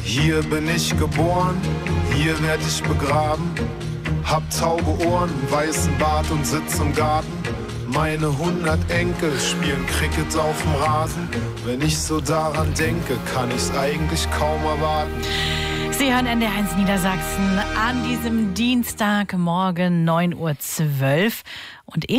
Hier bin ich geboren, hier werd ich begraben. Hab taube Ohren, weißen Bart und sitz im Garten. Meine 100 Enkel spielen Cricket auf dem Rasen. Wenn ich so daran denke, kann ich's eigentlich kaum erwarten. Sie hören NDR1 Niedersachsen an diesem Dienstagmorgen 9:12 Uhr. Und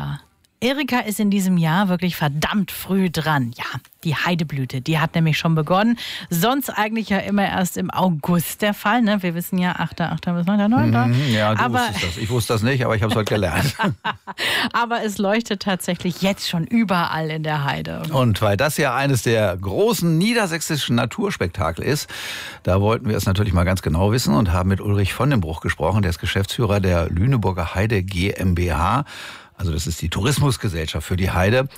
Erika ist in diesem Jahr wirklich verdammt früh dran. Ja, die Heideblüte, die hat nämlich schon begonnen. Sonst eigentlich ja immer erst im August der Fall. Ne? Wir wissen ja, 8. bis 9. Ja, du wusstest das. Ich wusste das nicht, aber ich habe es heute gelernt. Aber es leuchtet tatsächlich jetzt schon überall in der Heide. Und weil das ja eines der großen niedersächsischen Naturspektakel ist, da wollten wir es natürlich mal ganz genau wissen und haben mit Ulrich von den Bruch gesprochen. Der ist Geschäftsführer der Lüneburger Heide GmbH. Also das ist die Tourismusgesellschaft für die Heide.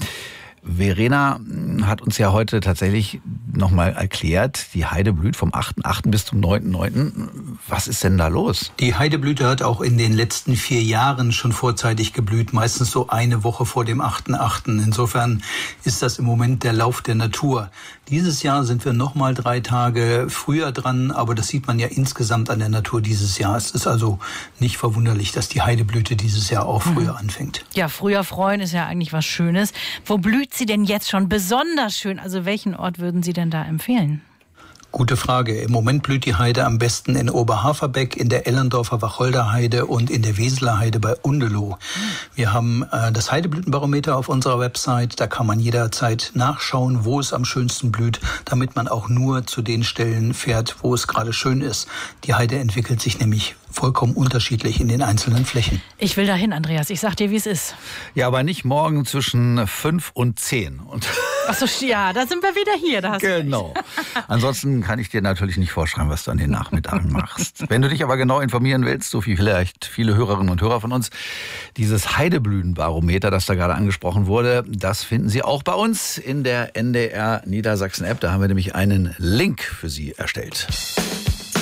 Verena hat uns ja heute tatsächlich nochmal erklärt, die Heide blüht vom 8.8. bis zum 9.9. Was ist denn da los? Die Heideblüte hat auch in den letzten 4 Jahren schon vorzeitig geblüht, meistens so eine Woche vor dem 8.8. Insofern ist das im Moment der Lauf der Natur. Dieses Jahr sind wir nochmal 3 Tage früher dran, aber das sieht man ja insgesamt an der Natur dieses Jahr. Es ist also nicht verwunderlich, dass die Heideblüte dieses Jahr auch früher anfängt. Ja, früher freuen ist ja eigentlich was Schönes. Wo blüht sie denn jetzt schon besonders schön? Also welchen Ort würden Sie denn da empfehlen? Gute Frage. Im Moment blüht die Heide am besten in Oberhaferbeck, in der Ellendorfer Wacholderheide und in der Weseler Heide bei Undeloh. Wir haben das Heideblütenbarometer auf unserer Website. Da kann man jederzeit nachschauen, wo es am schönsten blüht, damit man auch nur zu den Stellen fährt, wo es gerade schön ist. Die Heide entwickelt sich nämlich vollkommen unterschiedlich in den einzelnen Flächen. Ich will dahin, Andreas. Ich sag dir, wie es ist. Ja, aber nicht morgen zwischen 5 und 10. Ach so, ja, da sind wir wieder hier. Da hast genau. Ansonsten kann ich dir natürlich nicht vorschreiben, was du an den Nachmittagen machst. Wenn du dich aber genau informieren willst, so wie vielleicht viele Hörerinnen und Hörer von uns, dieses Heideblütenbarometer, das da gerade angesprochen wurde, das finden Sie auch bei uns in der NDR Niedersachsen App. Da haben wir nämlich einen Link für Sie erstellt.